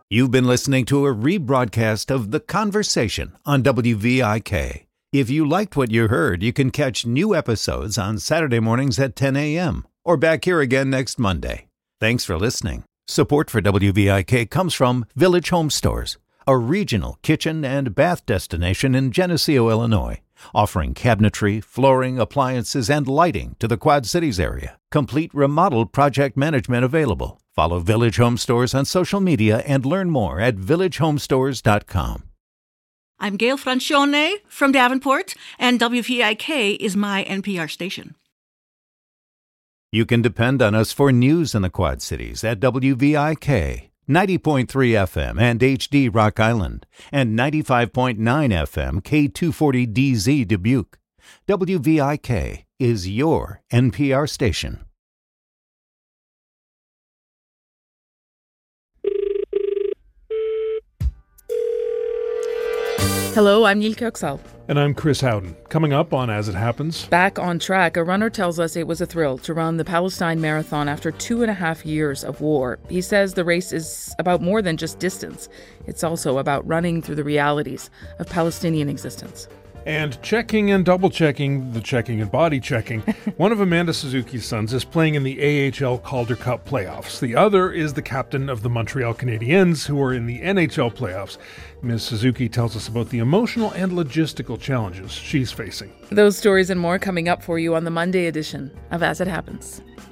You've been listening to a rebroadcast of The Conversation on WVIK. If you liked what you heard, you can catch new episodes on Saturday mornings at 10 a.m. or back here again next Monday. Thanks for listening. Support for WVIK comes from Village Home Stores, a regional kitchen and bath destination in Geneseo, Illinois, offering cabinetry, flooring, appliances, and lighting to the Quad Cities area. Complete remodel project management available. Follow Village Home Stores on social media and learn more at villagehomestores.com. I'm Gail Francione from Davenport, and WVIK is my NPR station. You can depend on us for news in the Quad Cities at WVIK, 90.3 FM and HD Rock Island, and 95.9 FM K240DZ Dubuque. WVIK is your NPR station. Hello, I'm Nilke Oksal. And I'm Chris Howden. Coming up on As It Happens. Back on track, a runner tells us it was a thrill to run the Palestine Marathon after 2.5 years of war. He says the race is about more than just distance. It's also about running through the realities of Palestinian existence. And checking and double-checking, the checking and body-checking. One of Amanda Suzuki's sons is playing in the AHL Calder Cup playoffs. The other is the captain of the Montreal Canadiens, who are in the NHL playoffs. Ms. Suzuki tells us about the emotional and logistical challenges she's facing. Those stories and more coming up for you on the Monday edition of As It Happens.